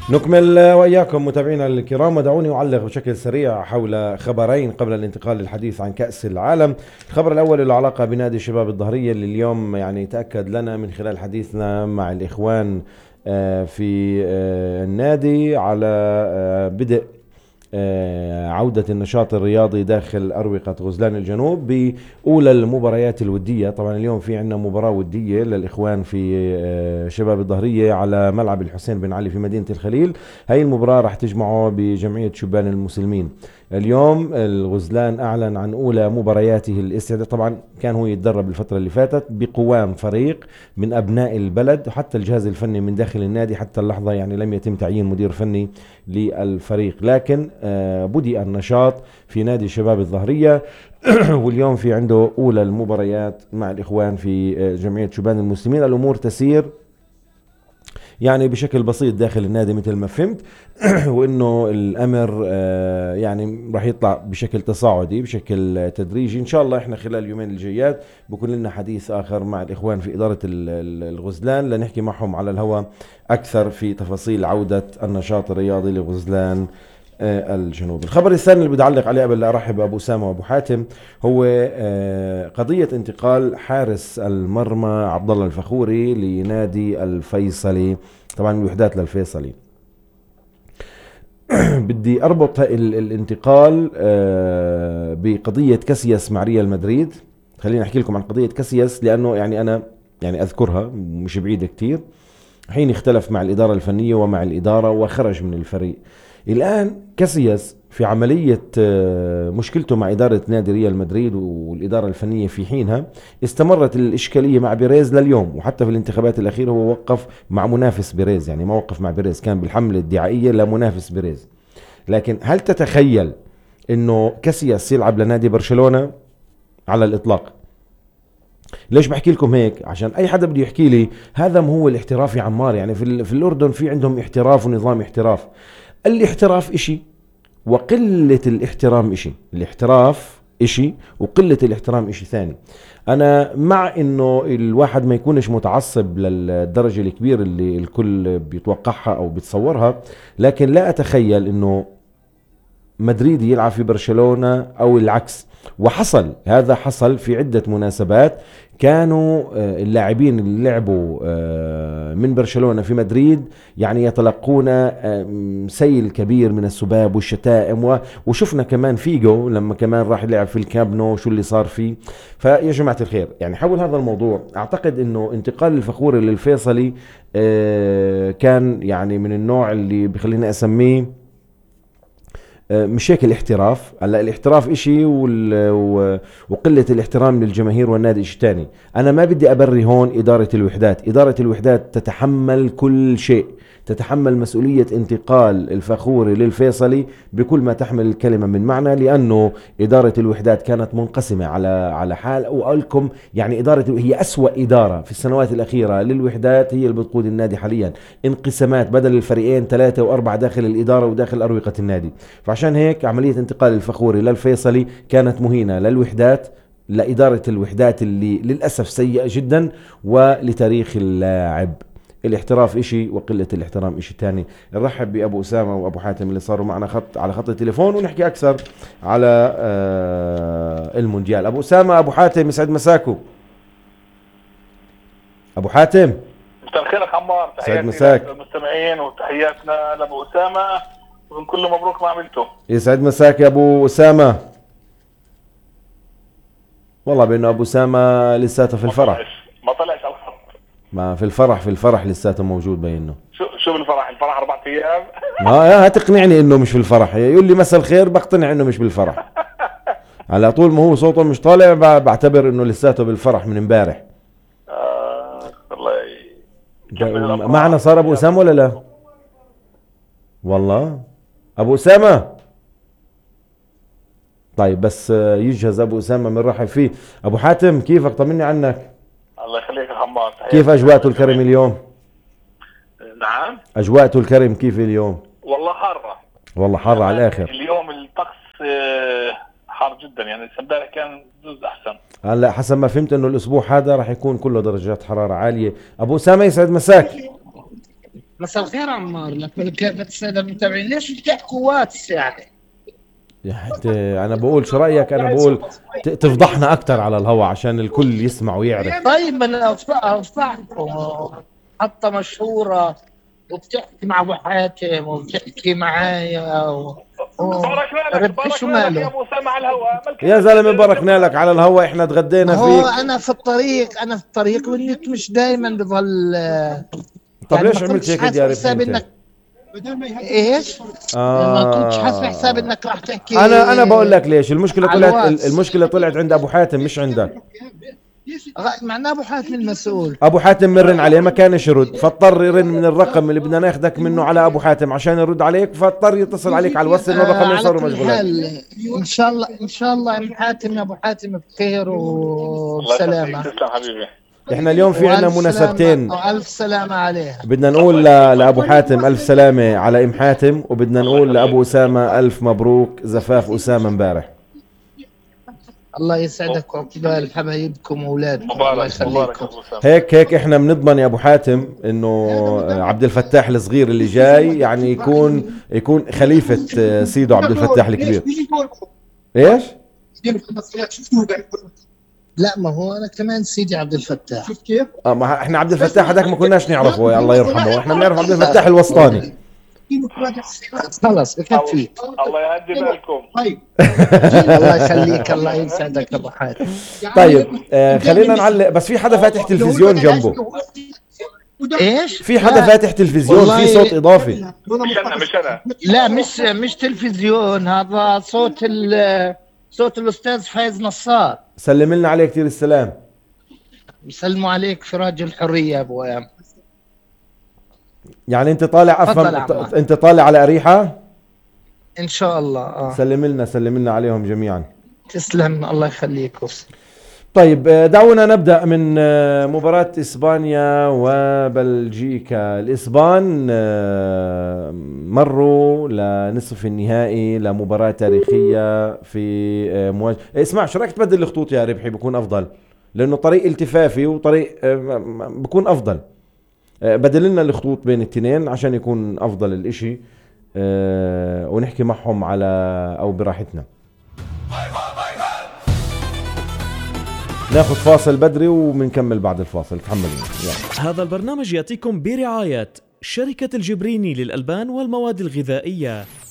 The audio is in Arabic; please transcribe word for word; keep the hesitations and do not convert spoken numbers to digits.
نكمل وإياكم متابعينا الكرام، ودعوني أعلق بشكل سريع حول خبرين قبل الانتقال للحديث عن كأس العالم. الخبر الأول له علاقة بنادي شباب الظهرية اللي اليوم يعني تأكد لنا من خلال حديثنا مع الإخوان في النادي على بدء عودة النشاط الرياضي داخل أروقة غزلان الجنوب بأولى المباريات الودية. طبعا اليوم في عندنا مباراة ودية للإخوان في شباب الظهرية على ملعب الحسين بن علي في مدينة الخليل. هاي المباراة راح تجمعه بجمعية شبان المسلمين. اليوم الغزلان أعلن عن أولى مبارياته الاستعداد. طبعا كان هو يتدرب الفترة اللي فاتت بقوام فريق من أبناء البلد، وحتى الجهاز الفني من داخل النادي حتى اللحظة يعني لم يتم تعيين مدير فني للفريق، لكن بدأ النشاط في نادي شباب الظهرية واليوم في عنده أولى المباريات مع الإخوان في جمعية شبان المسلمين. الأمور تسير يعني بشكل بسيط داخل النادي مثل ما فهمت وانه الامر يعني راح يطلع بشكل تصاعدي بشكل تدريجي. ان شاء الله احنا خلال اليومين الجايات بكون لنا حديث اخر مع الاخوان في ادارة الغزلان لنحكي معهم على الهواء اكثر في تفاصيل عودة النشاط الرياضي لغزلان الجنوب. الخبر الثاني اللي بدي اعلق عليه قبل لا ارحب بابو اسامه وابو حاتم هو قضيه انتقال حارس المرمى عبد الله الفخوري لنادي الفيصلي، طبعا الوحدات للفيصلي. بدي اربط الانتقال بقضيه كاسياس مع ريال مدريد. خليني احكي لكم عن قضيه كاسياس لانه يعني انا يعني اذكرها مش بعيده كتير. حين اختلف مع الاداره الفنيه ومع الاداره وخرج من الفريق. الآن كاسياس في عملية مشكلته مع إدارة نادي ريال مدريد والإدارة الفنية في حينها استمرت الإشكالية مع بيريز لليوم، وحتى في الانتخابات الأخيرة هو وقف مع منافس بيريز، يعني ما وقف مع بيريز، كان بالحملة الدعائية لمنافس بيريز. لكن هل تتخيل إنه كاسياس يلعب لنادي برشلونة؟ على الإطلاق. ليش بحكي لكم هيك؟ عشان اي حدا بده يحكي لي هذا ما هو الاحتراف يا عمار. يعني في, في الاردن في عندهم احتراف ونظام احتراف. الاحتراف اشي وقلة الاحترام اشي. الاحتراف اشي وقلة الاحترام اشي ثاني. انا مع انه الواحد ما يكونش متعصب للدرجة الكبيرة اللي الكل بيتوقعها او بيتصورها، لكن لا اتخيل انه مدريدي يلعب في برشلونة او العكس. وحصل هذا، حصل في عدة مناسبات كانوا اللاعبين اللي لعبوا من برشلونة في مدريد يعني يتلقون سيل كبير من السباب والشتائم، وشفنا كمان فيجو لما كمان راح يلعب في الكامب نو شو اللي صار فيه. فيا جماعة الخير يعني حول هذا الموضوع اعتقد انه انتقال الفخوري للفيصلي كان يعني من النوع اللي بخليني اسميه مش هيك الاحتراف. هلا الاحتراف اشي وقلة الاحترام للجماهير والنادي اشي تاني. انا ما بدي ابري هون ادارة الوحدات. ادارة الوحدات تتحمل كل شيء، تتحمل مسؤولية انتقال الفخوري للفيصلي بكل ما تحمل الكلمة من معنى، لأنه إدارة الوحدات كانت منقسمة على على حال. وأقول لكم يعني إدارة هي أسوأ إدارة في السنوات الأخيرة للوحدات هي اللي بتقود النادي حاليا. انقسامات بدل الفريقين ثلاثة وأربعة داخل الإدارة وداخل أروقة النادي. فعشان هيك عملية انتقال الفخوري للفيصلي كانت مهينة للوحدات، لإدارة الوحدات اللي للأسف سيئة جدا، ولتاريخ اللاعب. الاحتراف اشي وقلة الاحترام اشي تاني. نرحب بأبو أسامة وأبو حاتم اللي صاروا معنا خط على خط التليفون ونحكي أكثر على آه المونديال. أبو أسامة أبو حاتم يسعد مساكو. أبو حاتم مساء الخير يا عمار، تحياتي للمستمعين وتحياتنا لأبو أسامة ونقول له مبروك ما عملته. يسعد مساك يا أبو أسامة. والله بأنه أبو أسامة لساته في الفرح، ما طلعش على الخط. ما في الفرح في الفرح لساته موجود بينه. شو شو بالفرح؟ الفرح أربعة أيام. ما هتقنعني إنه مش في الفرح. يقول لي مساء الخير بقتنع إنه مش بالفرح. على طول ما هو صوته مش طالع بعتبر إنه لساته بالفرح من امبارح. آه الله معنا صار أبو أسامة ولا لا؟ والله أبو أسامة. طيب بس يجهز أبو أسامة من رحب فيه. أبو حاتم كيفك؟ طمني عنك. الله يخليك يا حمار. كيف أجواء الكرم اليوم؟ نعم أجواء الكرم كيف اليوم؟ والله حارة، والله حارة على الآخر. اليوم الطقس حار جدا، يعني امبارح كان جزء أحسن. هلا حسب ما فهمت إنه الأسبوع هذا راح يكون كله درجات حرارة عالية. أبو أسامة يسعد مساك. مساء الخير عمار، لكن كيف السادة المتابعين ليش بتحكوا واتس يعني؟ يعني انت انا بقول شو رايك، انا بقول ت- تفضحنا اكثر على الهواء عشان الكل يسمع ويعرف. طيب انا افضحكم، حتى مشهورة وبتحكي مع ابو حاتم وبتحكي معايا و... و... باركنا لك ربي باركنا شو لك يا ماله؟ ابو اسامه على الهواء. ملك يا زلمه باركنا لك على الهواء، احنا تغدينا هو فيك. انا في الطريق، انا في الطريق والنت مش دايما بضل. طب يعني ليش ما عملت كنتش هيك حاسب يا ربحي حساب انت؟ انك ايش؟ ما كنتش حاسب حساب آه. انك راح تحكي. انا انا بقول لك ليش المشكله على طلعت، الواتس. المشكله طلعت عند ابو حاتم مش عندك. غ- معناه ابو حاتم المسؤول. ابو حاتم مرن عليه ما كانش يرد، فاضطر يرن من الرقم اللي بدنا ناخذك منه على ابو حاتم عشان يرد عليك، فاضطر يتصل عليك على الواتس انه آه الرقمين على صاروا كل مشغولين. حال ان شاء الله ان شاء الله يا ابو حاتم يا ابو حاتم بخير الله وبسلامه. يخليك، تسلم حبيبي. احنا اليوم في عنا والف مناسبتين، سلامه والف سلامه عليها. بدنا نقول ل- لابو حاتم الف سلامه على ام حاتم، وبدنا نقول لابو اسامه الف مبروك زفاف اسامه امبارح. الله يسعدك وعقبال حبايبكم واولادكم. الله مبارك مبارك يخليكم. ابو اسامه. هيك هيك احنا بنضمن يا ابو حاتم انه عبد الفتاح الصغير اللي جاي يعني يكون يكون خليفه سيدو عبد الفتاح الكبير. ايش؟ لا ما هو انا كمان سيدي عبد الفتاح. شفت كيف؟ اه ما احنا عبد الفتاح هذاك ما كناش نعرفه يا الله يرحمه، احنا بنعرف عبد الفتاح الوسطاني. خلاص بكفي. الله يهدي بالكم. طيب الله يخليك، الله يسعدك ابو حاتم. طيب آه خلينا نعلق، بس في حدا فاتح تلفزيون جنبه، ايش؟ في حدا لا. فاتح تلفزيون والله- في صوت اضافي. مش انا مش انا. لا مش مش تلفزيون، هذا صوت ال صوت الاستاذ فايز نصار. سلم لنا عليه كثير السلام. يسلموا عليك في راجل الحريه ابو ايام. يعني انت طالع تفضل افهم يا عمار. ت- انت طالع على اريحه؟ ان شاء الله. اه سلم لنا سلم لنا عليهم جميعا. تسلم، الله يخليك. طيب آه، دعونا نبدأ من آه، مباراة إسبانيا وبلجيكا. الإسبان آه، مروا لنصف النهائي لمباراة تاريخية في آه، مواجهة. اسمع شو رأيك تبدل الخطوط يا ربحي، بكون أفضل لأنه طريق التفافي وطريق آه، م- م- بكون أفضل. آه، بدل لنا الخطوط بين التنين عشان يكون أفضل الإشي آه، ونحكي معهم على أو براحتنا. ناخذ فاصل بدري وبنكمل بعد الفاصل، تحملوا. هذا البرنامج يأتيكم برعاية شركة الجبريني للألبان والمواد الغذائية.